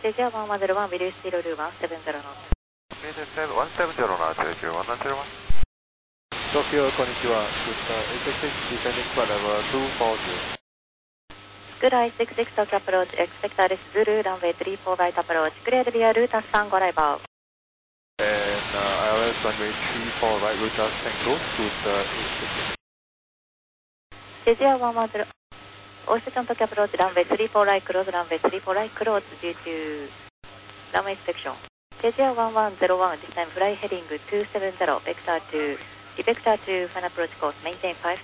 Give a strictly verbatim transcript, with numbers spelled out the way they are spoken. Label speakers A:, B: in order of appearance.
A: Stasia one one zero one, will you still do one seven zero knots?
B: one seven zero knots, Stasia one one zero one.
C: Tokyo, konnichiwa. Good, uh, eight six six, descending flight level two four zero.
A: Good eye six six Tokyo approach, expect Alice Zulu, runway three four right approach, cleared via Ruta San, go arrival.
C: And uh, I L S runway three four right, Ruta Tango, cruise uh, eight six six.
A: Stasia one one zero, Ocean Tokyo approach, runway three four right, close, runway three four right, close due to runway inspection. Stasia one one zero one, this time fly heading two seven zero, vector to, vector to final approach course, maintain five